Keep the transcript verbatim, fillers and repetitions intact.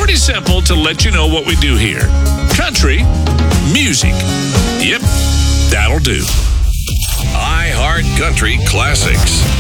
Pretty simple to let you know what we do here. Country music. Yep, that'll do. iHeart Country Classics.